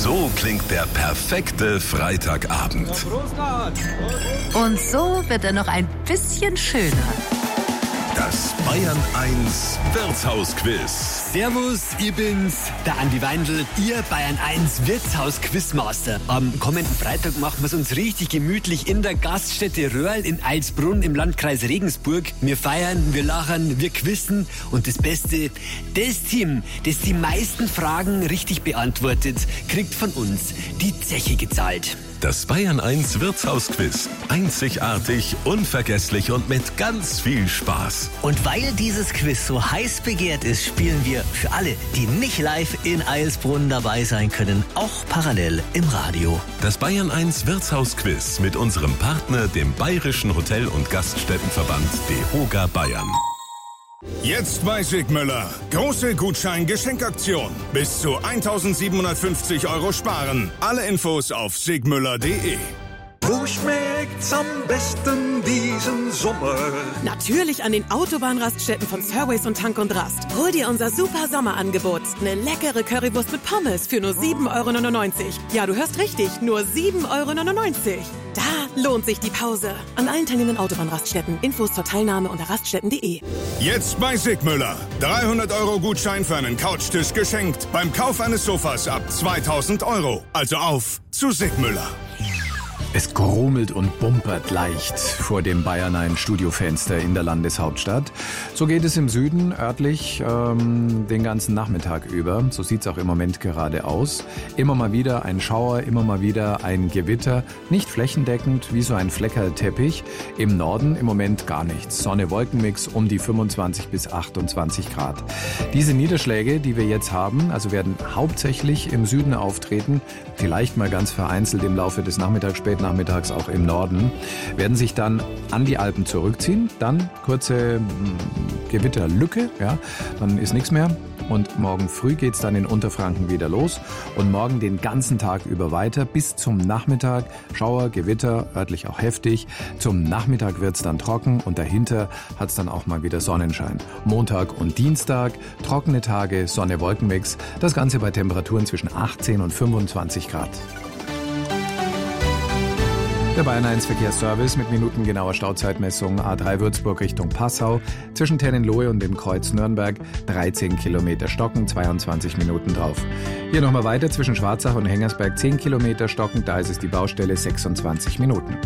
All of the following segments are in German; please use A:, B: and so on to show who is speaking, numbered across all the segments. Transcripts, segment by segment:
A: So klingt der perfekte Freitagabend.
B: Und so wird er noch ein bisschen schöner.
A: Das Bayern 1 Wirtshausquiz.
C: Servus, ich bin's, der Andi Weindl, Ihr Bayern 1 Wirtshaus-Quizmaster. Am kommenden Freitag machen wir's uns richtig gemütlich in der Gaststätte Röhrl in Eilsbrunn im Landkreis Regensburg. Wir feiern, wir lachen, wir quizzen und das Beste, das Team, das die meisten Fragen richtig beantwortet, kriegt von uns die Zeche gezahlt.
A: Das Bayern 1 Wirtshausquiz. Einzigartig, unvergesslich und mit ganz viel Spaß.
D: Und weil dieses Quiz so heiß begehrt ist, spielen wir für alle, die nicht live in Eilsbrunn dabei sein können, auch parallel im Radio.
A: Das Bayern 1 Wirtshausquiz mit unserem Partner, dem Bayerischen Hotel- und Gaststättenverband DEHOGA Bayern.
E: Jetzt bei Sigmüller. Große Gutschein-Geschenkaktion. Bis zu 1.750 € sparen. Alle Infos auf sigmüller.de.
F: Wo schmeckt's am besten diesen Sommer?
G: Natürlich an den Autobahnraststätten von Surways und Tank und Rast. Hol dir unser super Sommerangebot. Eine leckere Currywurst mit Pommes für nur 7,99 €. Ja, du hörst richtig, nur 7,99 €. Da lohnt sich die Pause. An allen teilnehmenden Autobahnraststätten. Infos zur Teilnahme unter raststätten.de.
E: Jetzt bei Sigmüller. 300 € Gutschein für einen Couchtisch geschenkt. Beim Kauf eines Sofas ab 2.000 €. Also auf zu Sigmüller.
H: Es grummelt und bumpert leicht vor dem Bayern 1 Studiofenster in der Landeshauptstadt. So geht es im Süden örtlich den ganzen Nachmittag über. So sieht es auch im Moment gerade aus. Immer mal wieder ein Schauer, immer mal wieder ein Gewitter. Nicht flächendeckend, wie so ein Fleckerteppich. Im Norden im Moment gar nichts. Sonne-Wolkenmix um die 25 bis 28 Grad. Diese Niederschläge, die wir jetzt haben, also werden hauptsächlich im Süden auftreten. Vielleicht mal ganz vereinzelt im Laufe des Nachmittags, spätnachmittags auch im Norden, werden sich dann an die Alpen zurückziehen. Dann kurze Gewitterlücke, ja, dann ist nichts mehr. Und morgen früh geht's dann in Unterfranken wieder los und morgen den ganzen Tag über weiter bis zum Nachmittag. Schauer, Gewitter, örtlich auch heftig. Zum Nachmittag wird's dann trocken und dahinter hat's dann auch mal wieder Sonnenschein. Montag und Dienstag, trockene Tage, Sonne-Wolkenmix. Das Ganze bei Temperaturen zwischen 18 und 25 Grad. Der Bayern 1 Verkehrsservice mit minutengenauer Stauzeitmessung A3 Würzburg Richtung Passau. Zwischen Tennenlohe und dem Kreuz Nürnberg 13 Kilometer Stocken, 22 Minuten drauf. Hier nochmal weiter zwischen Schwarzach und Hengersberg 10 Kilometer Stocken, da ist es die Baustelle 26 Minuten.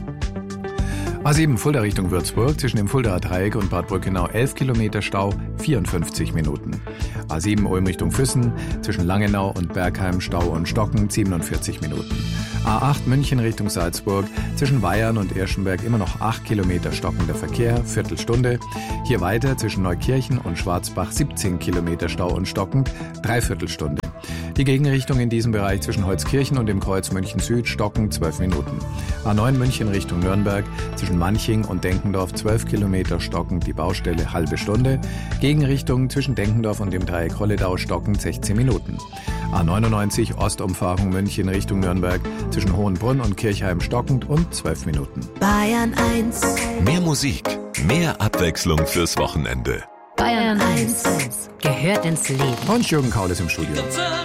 H: A7 Fulda Richtung Würzburg, zwischen dem Fuldaer Dreieck und Bad Brückenau 11 Kilometer Stau, 54 Minuten. A7 Ulm Richtung Füssen, zwischen Langenau und Bergheim Stau und Stocken, 47 Minuten. A8 München Richtung Salzburg, zwischen Weyern und Irschenberg immer noch 8 Kilometer stockender Verkehr, Viertelstunde. Hier weiter zwischen Neukirchen und Schwarzbach 17 Kilometer Stau und stockend, Dreiviertelstunde. Die Gegenrichtung in diesem Bereich zwischen Holzkirchen und dem Kreuz München Süd stocken 12 Minuten. A9 München Richtung Nürnberg, zwischen Manching und Denkendorf 12 Kilometer stockend, die Baustelle halbe Stunde. Gegenrichtung zwischen Denkendorf und dem Dreieck Holledau stockend 16 Minuten. A99 Ostumfahrung München Richtung Nürnberg, zwischen Hohenbrunn und Kirchheim stockend und 12 Minuten.
B: Bayern 1.
A: Mehr Musik, mehr Abwechslung fürs Wochenende.
B: Bayern 1 gehört ins Leben.
H: Und Jürgen Kaul ist im Studio.